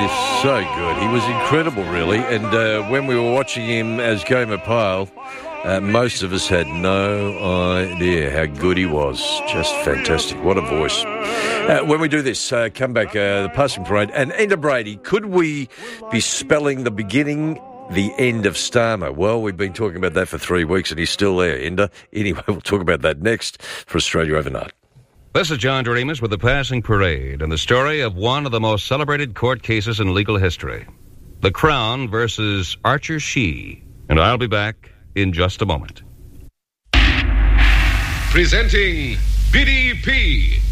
is so good. He was incredible, really. And when we were watching him as Gomer Pyle, most of us had no idea how good he was. Just fantastic. What a voice. When we do this, come back, the passing parade. And Enda Brady, could we be spelling the beginning, the end of Starmer? Well, we've been talking about that for 3 weeks and he's still there, Enda. Anyway, we'll talk about that next for Australia Overnight. This is John Doremus with the Passing Parade and the story of one of the most celebrated court cases in legal history. The Crown versus Archer Shee. And I'll be back in just a moment. Presenting BDP.